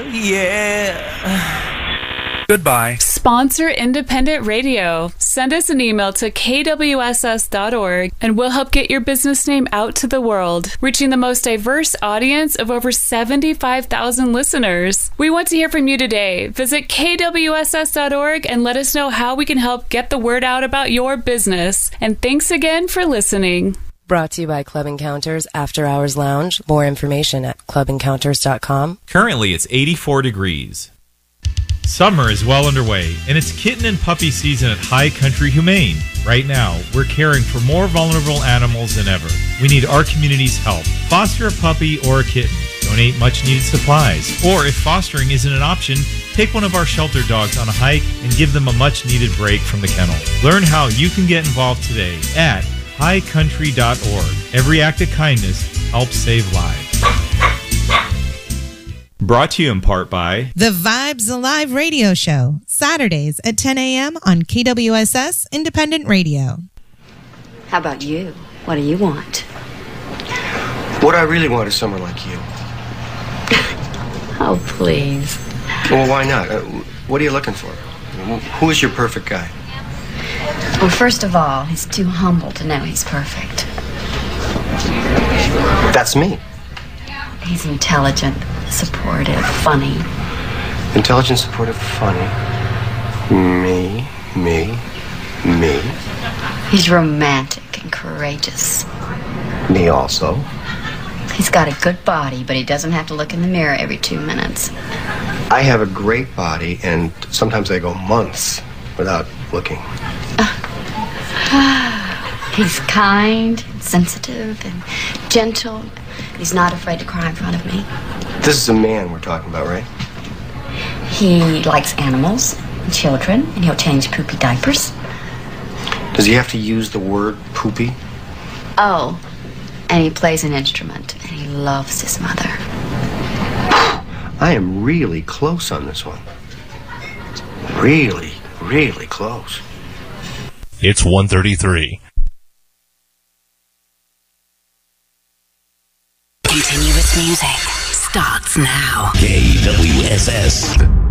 yeah. Goodbye. Sponsor independent radio. Send us an email to kwss.org and we'll help get your business name out to the world, reaching the most diverse audience of over 75,000 listeners. We want to hear from you today. Visit kwss.org and let us know how we can help get the word out about your business. And thanks again for listening. Brought to you by Club Encounters After Hours Lounge. More information at clubencounters.com. Currently, it's 84 degrees. Summer is well underway, and it's kitten and puppy season at High Country Humane. Right now, we're caring for more vulnerable animals than ever. We need our community's help. Foster a puppy or a kitten. Donate much-needed supplies. Or if fostering isn't an option, take one of our shelter dogs on a hike and give them a much-needed break from the kennel. Learn how you can get involved today at highcountry.org. Every act of kindness helps save lives. Brought to you in part by The Vibes Alive Radio Show, Saturdays at 10 a.m. on KWSS Independent Radio. How about you? What do you want? What I really want is someone like you. Oh, please. Well, why not? What are you looking for? Who is your perfect guy? Well, first of all, he's too humble to know he's perfect. That's me. He's intelligent, supportive, funny. Intelligent, supportive, funny. Me. He's romantic and courageous. Me also. He's got a good body, but he doesn't have to look in the mirror every 2 minutes. I have a great body, and sometimes I go months without looking. He's kind, and sensitive, and gentle. He's not afraid to cry in front of me. This is a man we're talking about, right? He likes animals and children, and he'll change poopy diapers. Does he have to use the word poopy? Oh, and he plays an instrument, and he loves his mother. I am really close on this one. Really, really close. It's 1:33. Continuous music starts now. KWSS.